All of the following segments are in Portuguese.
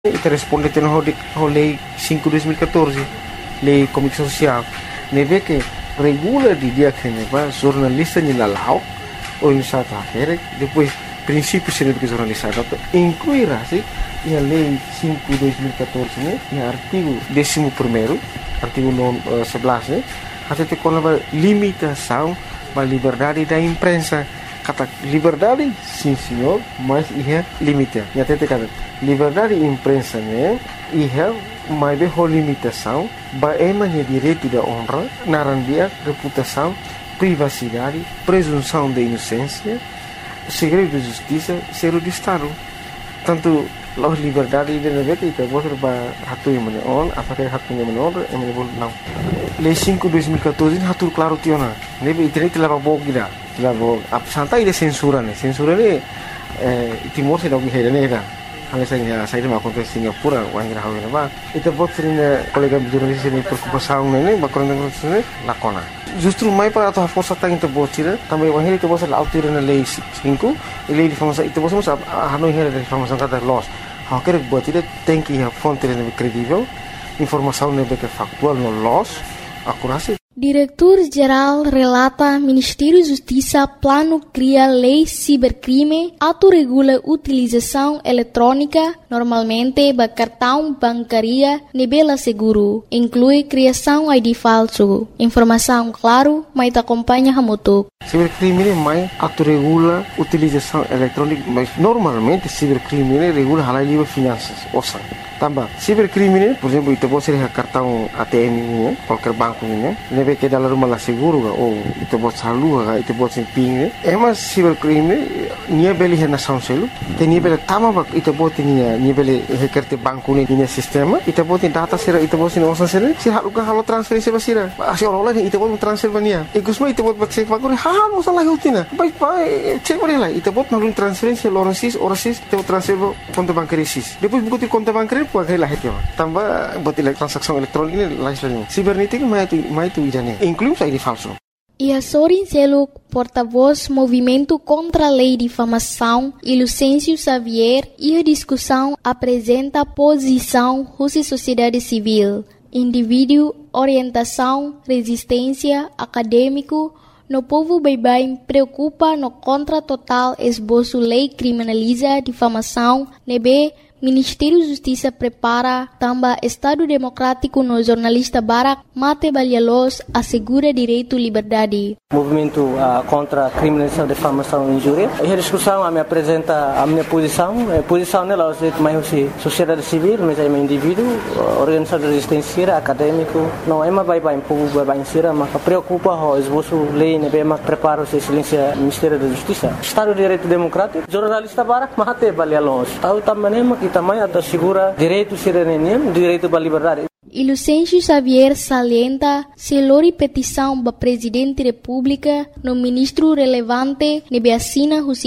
Te responde a Lei 5/2014, Lei de Comunicação Social, neve que regula de dia que jornalista ni lalau ou em South Africa, depois princípios de que jornalista incluirá se a Lei 5/2014, né, no artigo 11º, artigo 11, né, até te com a limitação da liberdade da imprensa. Kata liberdade, sim senhor, mas é limite. E até te kata liberdade de imprensa, né, é mais de limitação, é direito da honra, narandia, reputação, privacidade, presunção de inocência, segredo de justiça, ser de Estado. Tanto a liberdade de negócio que você vai hatu yang menon, apakah hatu yang menon, yang menon não. Lei 5/2014 hatu claro tiona. Nebe internet lava bog gida, lava santai de censura né. Censura né Timor se dog hera nera. Hanya saya mau konten Singapura, wang rahaw na ba. Ito bot sering kolega jurnalis ini preocupação né, bakon né, lakona. Justru mai para atau força tang ito bot sira, também wang hera ito bot la autir na lei 5, lei de informação ito bot sa hanu hera de informação kata loss. Hau quer bot sira tem que a fonte né credível, informação né que factual no loss, akurasi. Diretor-Geral relata Ministério Justiça plano cria lei cibercrime, autorregula utilização eletrônica, normalmente ba cartão bancaria nebela seguro, inclui criação ID falso. Informação claro, mas acompanha Hamutuk. Cibercrime mais autorregula utilização eletrônica, mas normalmente cibercrime regula halal livre finanças, osan. Tambah, cibercrime, por exemplo, itu boleh ser cartão ATM ini, qualquer banco ini, nebe que dalam rumah lah seguro ou itu boleh salur, itu boleh ser ping. Emas cibercrime, nia beli hena sound selu, nia beli tama bak itu boleh nia beli hekerte banco ini nia sistema, itu boleh data sera, itu boleh ser osan sera, sih halukan halu transferisi basira, asyik orang-orang itu boleh transfer bania. Ikusma itu boleh cek banco, hal masalah utina, baik cek boleh lah, itu boleh nalun transferisi orang sis, itu boleh transfer konto bancaria sis. Depois buku konto bancaria pakai lah itu, tambah buat transaksi elektronik ini lain. Cibernética mais tu idane, inclui ID falso. Sorin Seluk, porta-voz Movimento contra a Lei de Difamação, e Lucêncio Xavier, e a discussão apresenta posição Rússia Sociedade Civil, indivíduo, orientação, resistência, acadêmico, no povo bem preocupa no contra total esboço lei criminaliza difamação, nebe Ministério da Justiça prepara também Estado Democrático no jornalista Barak Mate Balialos assegura direito e liberdade. Movimento contra a criminalização, difamação e injúria. E a discussão me apresenta a minha posição. A posição nela é mais sociedade civil, mas é um indivíduo, organização de resistência, acadêmico. Não é mais bem povo bem sira, mas preocupa o esboço lei, né, bem mais prepara o silêncio Ministério da Justiça. Estado de Direito Democrático, jornalista Barak Mate Balialos. Tahu também também assegura direito cidadania, direito à liberdade. E Lucêncio Xavier salienta se lori petição para Presidente da República no ministro relevante nebe assina os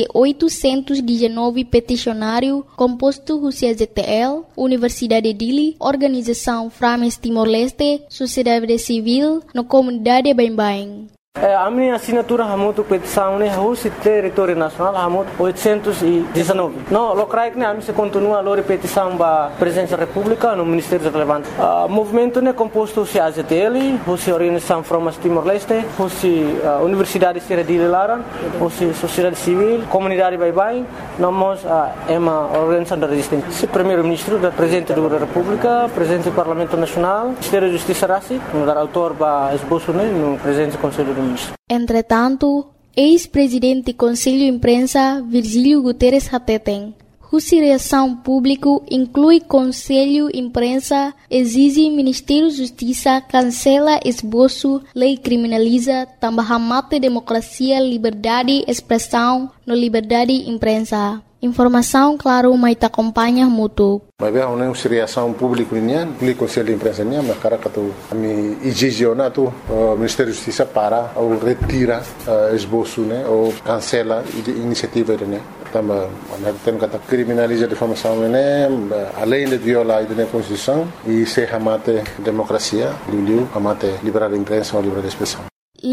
819 peticionário composto os ZTL, Universidade de Dili, Organização Frames Timor-Leste, Sociedade Civil, no comunidade Bem-Bem. A minha assinatura é muito petição, né? O território nacional é muito 819. Não, o CRAIC, né? A minha continua a petição para a Presidência da República no Ministério Relevante. O movimento é composto de AZTL, a Organização Frames Timor-Leste, a Universidade de Dili Laran, a Sociedade Civil, Comunidade Bem-Bem, nós é uma organização da resistência. O Primeiro-Ministro, o Presidente da República, o Presidente do Parlamento Nacional, o Ministério da Justiça Rassi, o autor para esboço, né? No Presidente do Conselho do Entretanto, ex-presidente do Conselho de Imprensa, Virgílio Guterres Hateten, cuja reação pública inclui Conselho de Imprensa, exige Ministério da Justiça cancela esboço, lei criminaliza, também mata democracia, liberdade, expressão, no liberdade de imprensa. Informação, claro, mas te acompanha muito. Mas é uma reação pública nian, o Conselho de Imprensa nian, mas cara que tu me exige tu Ministério da Justiça para ou retira esboço, né, ou cancela iniciativa né. Também tem que criminalizar a difamação né, além de violar a Constituição e se amate democracia, a mate liberdade de imprensa ou liberdade de expressão. Lei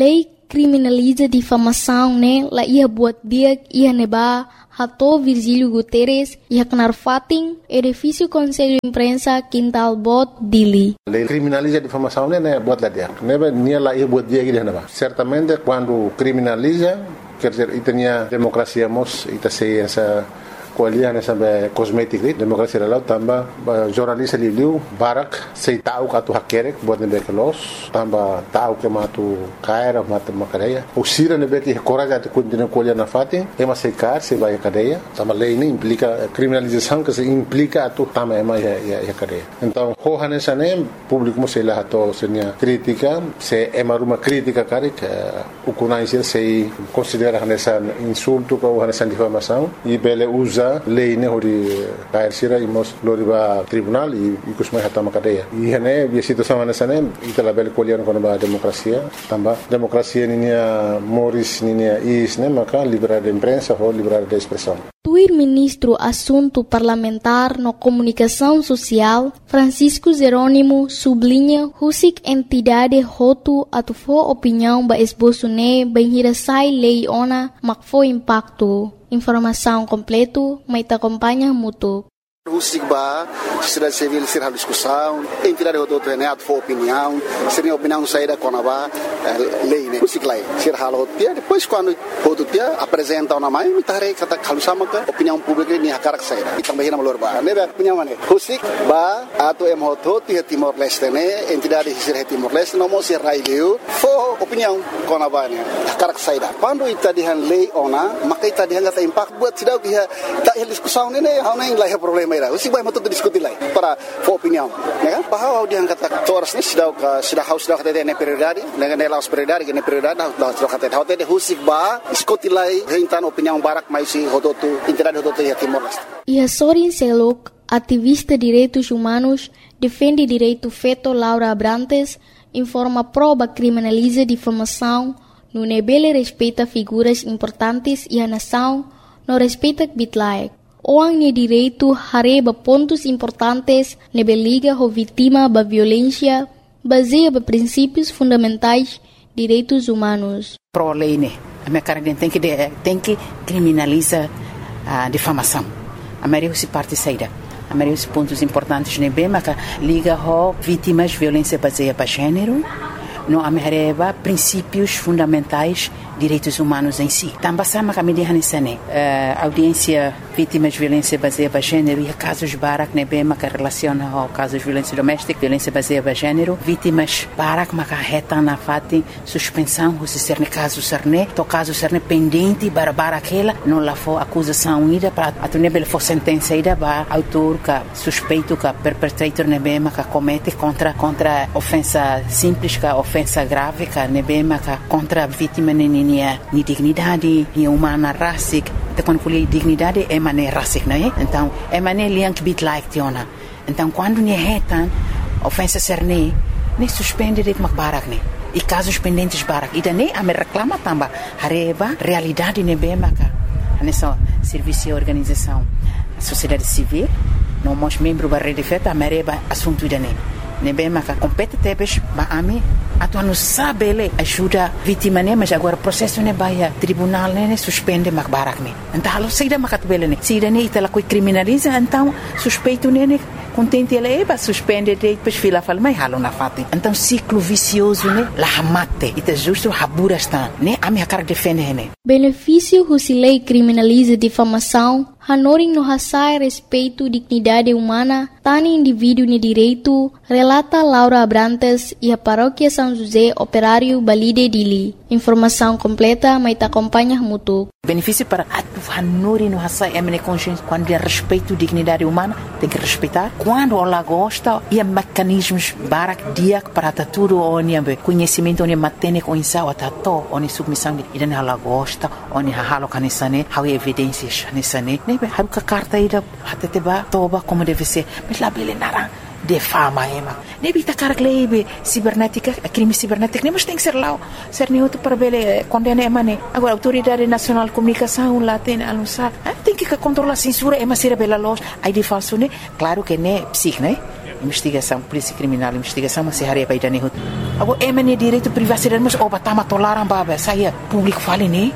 criminaliza difamação, né? Lá ia buat dia, ia neba, Hato Virgílio Guterres, ia kenar fating, edifício Conselho de Imprensa, Quintal Bot, Dili. A lei criminaliza a difamação, né? Buat lá dia. Nem lá ia buat dia que dia neba. Certamente, quando criminaliza, quer dizer, itanya demokrasia mos, ita essa kualian sampai kosmetik ni demokrasi lalau tambah jurnalis liu barak sei tahu katu hakerek buat nebe kelos tambah tahu ke matu kaira matu makadeia usira nebe que coragem de continuar kualian na fati ema sei kar sei vai cadeia tambah lei ini implica criminalização que se implica atu tambah ema ya cadeia então hohan essa nem público mo sei lá to senia crítica se ema uma crítica karik ukunai sei considera essa insulto ou essa difamação e bele usa lei ne hori kair sira imos loriba tribunal e kusmai hatama cadeia e hene bi situação nessa ne itala bel kolian kono ba demokrasia tamba demokrasia ninia moris ninia is ne maka liberdade de imprensa ou liberdade de expressão. Tuir ministro Assunto Parlamentar no Comunicação Social, Francisco Jerônimo, sublinha husik entidade hotu atufo opinião ba esboço ne benhirasai lei ona makfo impacto. Informação completo, mas te acompanha muito. Husik ba, sociedade civil ser a discussão, entidade rodoto é neto for opinião, seria opinião saída com a ba lei né, husik lá, ser halo dia depois quando rodo dia apresenta uma mãe, me tarei kata kalusama ka opinião pública ni hakarak saída, e também na malor ba, né opinião né, husik ba ato em rodo dia Timor Leste né, entidade ser Timor Leste não mo ser raileu, for opinião com a ba né, hakarak saída. Quando ita dihan lei ona, maka ita dihan kata impact buat sidau dia tak diskusão né, hau nem lah problema Usi vai matur diskutir lá para for opinião, né? Bahwa dia kata toras ni sudah haus sudah kata ne prioridade, dengan nelas prioridade, ne prioridade sudah kata hotel de husik ba diskutir lá rentan opinião barak mais si hodotu entidade hodotu ya Timor Leste. E Sorin Selok, ativista de direitos humanos, defende direito feto Laura Abrantes, informa proba criminaliza difamação, no nebele respeita figuras importantes e a nação, no respeita bitlaek. Orang ni direito hareba pontos importantes nebe liga ho vítima ba violência baseia ba princípios fundamentais direitos humanos. Pro lei né, a minha cara tem que criminaliza a difamação. A maioria se parte saída. A maioria dos pontos importantes nebe maka liga ho vítimas violência baseia ba gênero. No amereba princípios fundamentais direitos humanos em si. Também sama kami dihanisane audiência vítimas de violência baseada em gênero e casos barak nebe maka relaciona ao casos de violência doméstica, violência baseada em gênero, vítimas barak maka reta na fati suspensão se ser ne caso serne, to caso serne pendente bara aquela não lá for acusação ida para atunebel for sentença ida ba autor ka suspeito ka perpetrator nebe maka comete contra ofensa simples ka ofensa grave ka nebe maka contra vítima ni dignidade, ni humana racic, então quando falei dignidade é maneira racic, não é? Então é maneira liang bit like tiona. Então quando ni retan ofensa serne, ni suspende de makbarak ni. E casos pendentes barak, e daí a me reclama também hareba realidade nebe maka. Nessa serviço e organização, a sociedade civil, não mos membro da rede feta, a mereba assunto daí. Nebe maka compete tebes ba ami atuan no sabe ele ajuda vítima né mas agora processo né baia tribunal né suspende makbarak né então alo seida makatbele né seida né itala coi criminaliza então suspeito né contente ele ba suspende depois fila fala mai halo na fati então ciclo vicioso né la mate ita justo habura está né ami hakar defende né benefício husilei criminaliza difamação hanoring no hasai respeito dignidade humana tani indivíduo ni direito relata Laura Abrantes e a paróquia São José Operário Balide Dili. Informação completa, mas te acompanha muito. Benefício para hanori no hasai emene consciência quando é respeito dignidade humana tem que respeitar quando ela gosta e mecanismos barak dia para tudo onde conhecimento onde matene com insau atato onde submissão e dan ela gosta onde halo kanisane how evidências kanisane nebe haruka carta ida hateteba toba como deve ser mas lá bele nara defama ema nebi takar lebe cibernética crime cibernético nem mas tem que ser lá ser neutro para bele condena emane agora autoridade nacional de comunicação lá tem anunciar tem que controlar censura ema ser bela loja aí de falso né claro que né psic né investigação, polícia criminal, investigação, mas se haria para idane hut. Agora, é direito de privacidade, mas obatama tolaram baba, saia público fale nem,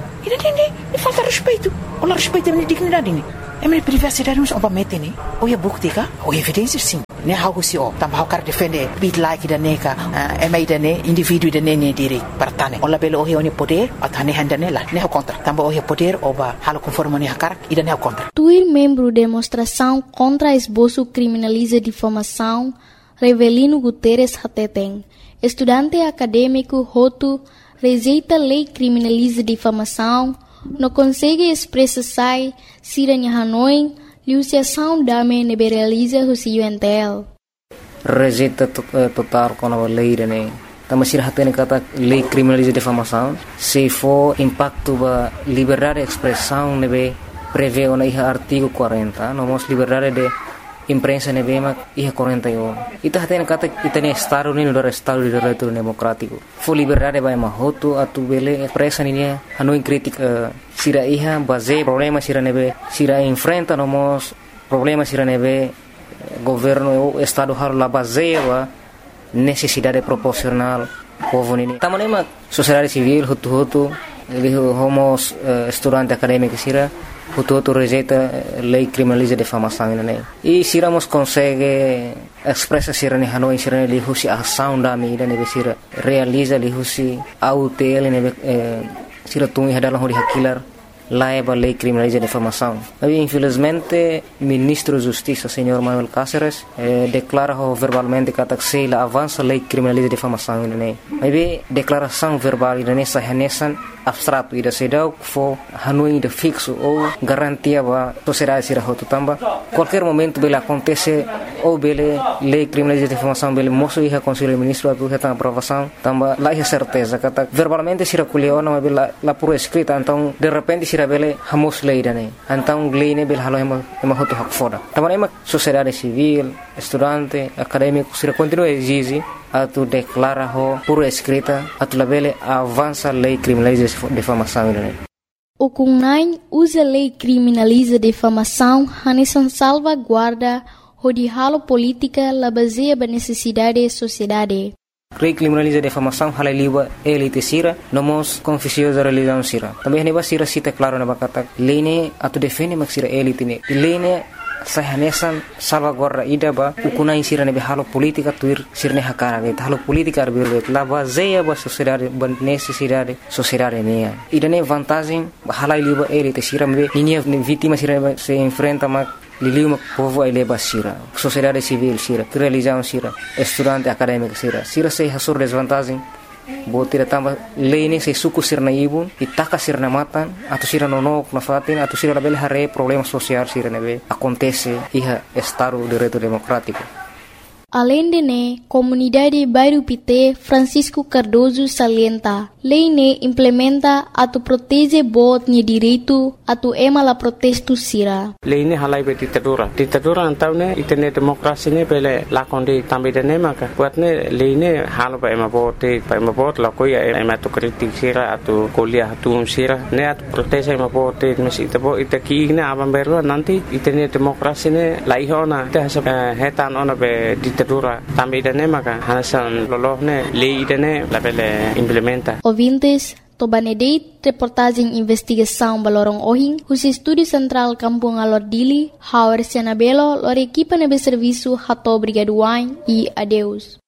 e falta respeito, ou respeito a minha dignidade nem. É minha privacidade, mas obamete nem, ou é bukti ka, ou evidência sim. Ne hau si o tam hau kar defende bit like da neka ema ida ne individu da ne diri partane ola belo o ne poder atane handane la ne hau contra tamba o poder oba halo conforme ne hakar ida ne hau contra. Tuir membro demonstração contra esboço criminaliza difamação Revelino Guterres Hateteng, estudante acadêmico Hotu, rejeita lei criminaliza difamação, não consegue expressar Siranha Hanoi, Luciação Dame liberaliza o UNTL. Rejeita total com a lei, né? Também se hatene kata lei criminaliza difamação, se for impacto ba liberdade de expressão, né? Prevê o artigo 40, nós liberdade de imprensa ne bema iha 41 ita hatene kata itane estado ni no estado de direito democrático fo liberdade ba mahoto atu bele presa ni hanoi crítica sira iha base problema sira nebe sira enfrenta nomos problema sira nebe governo o estado har la base wa necessidade proporcional povo ni tamanema sociedade civil hutu homos estudante acadêmico sira Hutu rejeita lei criminaliza difamação né e se iramos consegue expressa sira ne Hanoi sira ne lihusi ação da mídia ne sira realiza lihusi autel ne sira tungi hadalah hori hakilar laiba lei criminaliza difamação. Mas infelizmente ministro de Justiça senhor Manuel Cáceres declara verbalmente que a avança lei criminaliza difamação né. Mas declaração verbal ne sahanesan abstrato ida sedau fo Hanoi de fixo ou garantia ba sociedade sira hotu tamba qualquer momento bela acontece ou bele lei criminaliza difamação bele moço ia conselho ministro atu reta aprovação tamba lá é certeza kata verbalmente sira kuliona mas bela la por escrita então de repente sira bele hamos lei dane então lei ne bele halo ema hotu hak foda tamba ema sociedade civil estudante acadêmico sira continua exige atu declara ho por escrita atu labele avança lei criminaliza difamação né. O CUNAI usa lei criminaliza difamação hanesan salvaguarda de halo política la baseia ba necessidade da sociedade. Lei criminaliza difamação hala liba elite sira nomos confissões da religião sira. Também ne ba sira cita claro na bakata lei ne atu defende mak sira elite ne. Lei ne sahanesan salvaguarda ida ba ukunai sira ne halo politika tuir sirne hakara ne halo politika arbir la baseia ba sociedade ba necessidade sociedade ne ida ne vantagem hala liba elite sira me ninia vítima sira se enfrenta mak liliu povo ai leba sira sociedade civil sira religião sira estudante acadêmico sira se hasur desvantagem botira tamba lei se suku sirna ibun itaka sirna matan atau sira nonok na fatin atau sira label hare problema social sira nebe acontece iha estado de direito democrático. Além de ne, comunidade Bairro Pité Francisco Cardoso salienta, lei ne implementa atu protege bot ni direito atu ema la protesto sira. Lei ne halai be ditadura antau ne itene demokrasi ne bele lakonde tambe de ne maka buat ne lei ne halo ba ema bot la koya ema to kritik sira atu kuliah atu sira ne atu protege ema bot mesi tabo itaki ne aban berwa nanti itene demokrasi ne laihona te hetan ona be ditadura tambe de ne maka hanasan lolohne lei de ne la bele implementa. Ouvintes, Tobanedeit, reportagem investigação Balorong Ohing, o Estúdio Central Kampung Alordili, Howard Sianabelo, lor equipa nebe serviço Hato Brigaduan e adeus.